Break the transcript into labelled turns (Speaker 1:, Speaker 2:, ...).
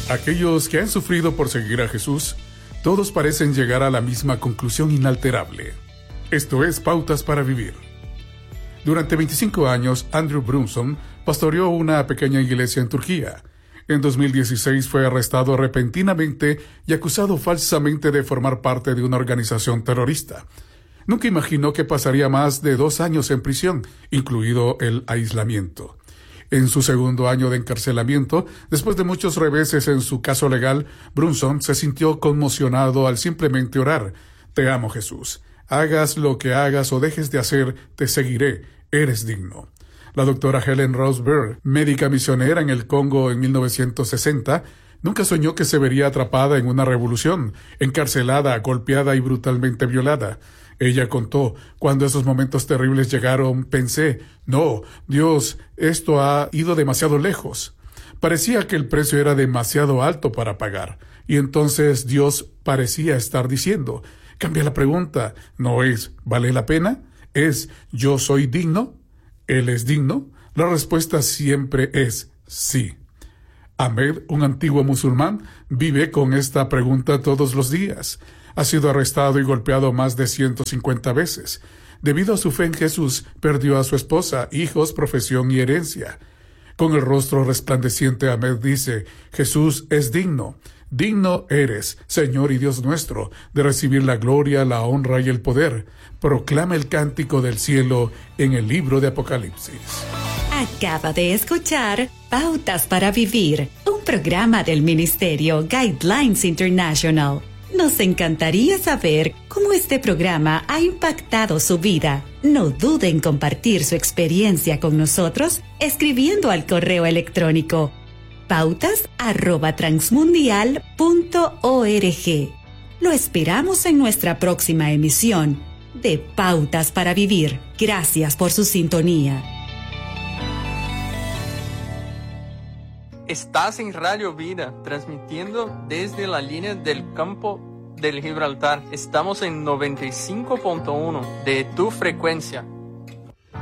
Speaker 1: Aquellos que han sufrido por seguir a Jesús, todos parecen llegar a la misma conclusión inalterable. Esto es Pautas para Vivir. Durante 25 años, Andrew Brunson pastoreó una pequeña iglesia en Turquía. En 2016 fue arrestado repentinamente y acusado falsamente de formar parte de una organización terrorista. Nunca imaginó que pasaría más de 2 años en prisión, incluido el aislamiento. En su segundo año de encarcelamiento, después de muchos reveses en su caso legal, Brunson se sintió conmocionado al simplemente orar: «Te amo, Jesús. Hagas lo que hagas o dejes de hacer, te seguiré. Eres digno». La doctora Helen Rose Bird, médica misionera en el Congo en 1960, nunca soñó que se vería atrapada en una revolución, encarcelada, golpeada y brutalmente violada. Ella contó: «Cuando esos momentos terribles llegaron, pensé, no, Dios, esto ha ido demasiado lejos. Parecía que el precio era demasiado alto para pagar. Y entonces Dios parecía estar diciendo, cambia la pregunta, no es, ¿vale la pena? Es, ¿yo soy digno? ¿Él es digno?». La respuesta siempre es sí. Ahmed, un antiguo musulmán, vive con esta pregunta todos los días. Ha sido arrestado y golpeado más de 150 veces. Debido a su fe en Jesús, perdió a su esposa, hijos, profesión y herencia. Con el rostro resplandeciente, Ahmed dice: «Jesús es digno. Digno eres, Señor y Dios nuestro, de recibir la gloria, la honra y el poder». Proclama el cántico del cielo en el libro de Apocalipsis.
Speaker 2: Acaba de escuchar Pautas para Vivir, un programa del Ministerio Guidelines International. Nos encantaría saber cómo este programa ha impactado su vida. No dude en compartir su experiencia con nosotros escribiendo al correo electrónico pautas@transmundial.org. Lo esperamos en nuestra próxima emisión de Pautas para Vivir. Gracias por su sintonía.
Speaker 3: Estás en Radio Vida, transmitiendo desde la línea del campo del Gibraltar. Estamos en 95.1 de tu frecuencia.